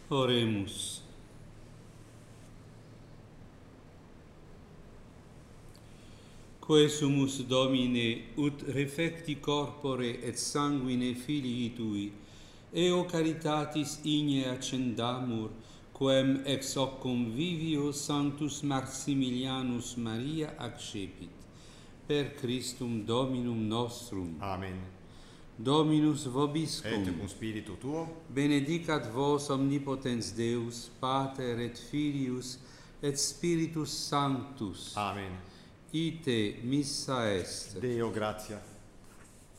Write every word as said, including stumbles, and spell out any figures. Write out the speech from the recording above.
Oremus. Quae sumus Domine, ut refecti corpore et sanguine Filii Tui, eo caritatis igne accendamur, quem ex hoc convivio Sanctus Maximilianus Maria accepit. Per Christum Dominum nostrum. Amen. Dominus vobiscum. Et cum spiritu tuo. Benedicat vos omnipotens Deus, Pater et Filius et Spiritus Sanctus. Amen. Ite missa est. Deo gratia.